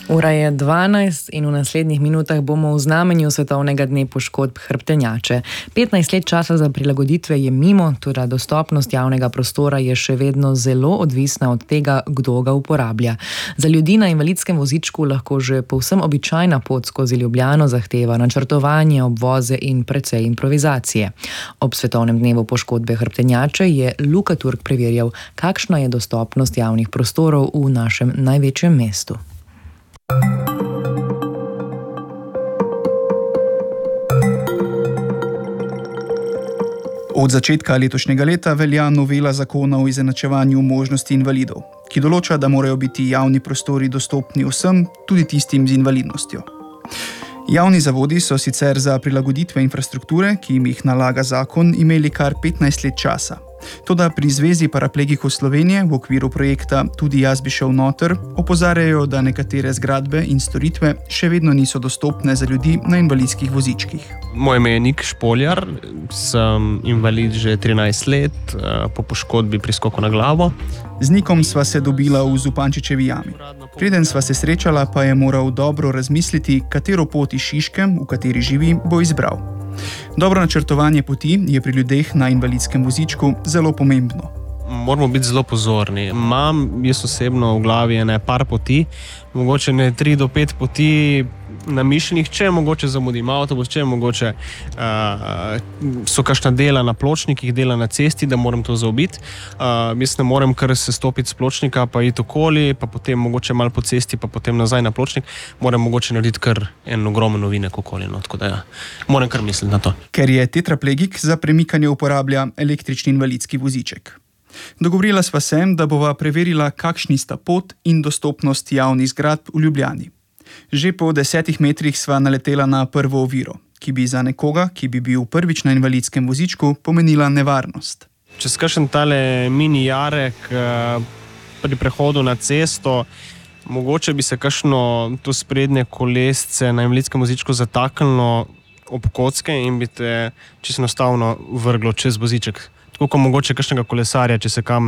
Ura je 12 in v naslednjih minutah bomo v znamenju svetovnega dne poškodb hrbtenjače. 15 let časa za prilagoditve je mimo, toda dostopnost javnega prostora je še vedno zelo odvisna od tega, kdo ga uporablja. Za ljudi na invalidskem vozičku lahko že povsem običajna pot skozi Ljubljano zahteva načrtovanje, obvoze in precej improvizacije. Ob svetovnem dnevu poškodbe hrbtenjače je Luka Turk preverjal, kakšna je dostopnost javnih prostorov v našem največjem mestu. Od začetka letošnjega leta velja novela zakona o izenačevanju možnosti invalidov, ki določa, da morajo biti javni prostori dostopni vsem, tudi tistim z invalidnostjo. Javni zavodi so sicer za prilagoditve infrastrukture, ki jim jih nalaga zakon, imeli kar 15 let časa. Toda pri Zvezi paraplegikov Slovenije v okviru projekta Tudi jaz bi šel noter opozarjajo, da nekatere zgradbe in storitve še vedno niso dostopne za ljudi na invalidskih vozičkih. Moje ime je Nik Špoljar, sem invalid že 13 let, po poškodbi pri skoku na glavo. Z Nikom sva se dobila v Zupančičevi jami. Preden sva se srečala, pa je moral dobro razmisliti, katero pot iz Šiške, v kateri živi, bo izbral. Dobro načrtovanje poti je pri ljudeh na invalidskem vozičku zelo pomembno. Moramo biti zelo pozorni. Imam jaz osebno v glavi par poti, mogoče 3 do 5 poti namišljenih, če mogoče zamudim avtobus, če mogoče so kakšna dela na pločnikih, dela na cesti, da moram to zaobiti. Jaz ne morem kar se stopiti s pločnika, pa iti okoli, pa potem mogoče malo po cesti, pa potem nazaj na pločnik. Moram mogoče narediti kar en ogromen ovinek okoli, tako da moram kar misliti na to. Ker je tetraplegik, za premikanje uporablja električni invalidski voziček. Dogovorila sva se, da bova preverila, kakšni sta pot in dostopnost javnih zgradb v Ljubljani. Že po 10 metrih sva naletela na prvo oviro, ki bi za nekoga, ki bi bil prvič na invalidskem vozičku, pomenila nevarnost. Čez kakšen tale mini jarek pri prehodu na cesto, mogoče bi se kakšno to sprednje kolesce na invalidskem vozičku zataknilo ob kocke in bi te čisto enostavno vrglo čez voziček. Tako kot mogoče kakšnega kolesarja, če se kam,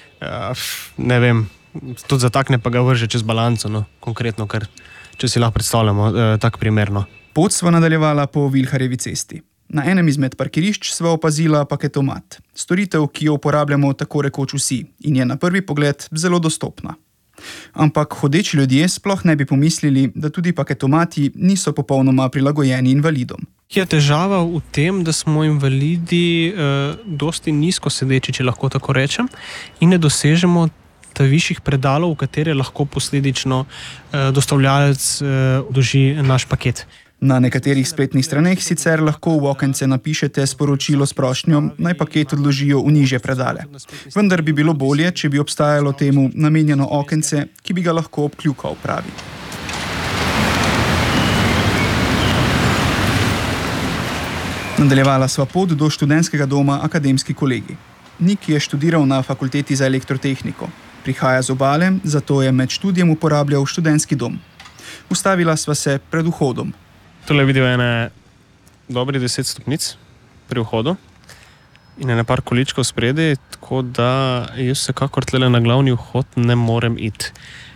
ne vem, tudi zatakne pa ga vrže čez balanco, konkretno, ker če si lahko predstavljamo tak primerno. Pot sva nadaljevala po Vilharjevi cesti. Na enem izmed parkirišč sva opazila paketomat, storitev, ki jo uporabljamo tako rekoč vsi in je na prvi pogled zelo dostopna. Ampak hodeči ljudje sploh ne bi pomislili, da tudi paketomati niso popolnoma prilagojeni invalidom. Je težava v tem, da smo invalidi dosti nizko sedeči, če lahko tako rečem, in ne dosežemo višjih predalov, v katere lahko posledično dostavljalec vloži naš paket. Na nekaterih spletnih straneh sicer lahko v okence napišete sporočilo s prošnjo, naj paket odložijo v nižje predale. Vendar bi bilo bolje, če bi obstajalo temu namenjeno okence, ki bi ga lahko obkljukal, pravi. Nadaljevala sva pot do študentskega doma Akademski kolegij. Nik je študiral na fakulteti za elektrotehniko. Prihaja z obale, zato je med študijem uporabljal študentski dom. Ustavila sva se pred vhodom. Tole videl dobrih 10 stopnic pri vhodu in par količkov spredaj, tako da jaz vsekakor tle na glavni vhod ne morem iti.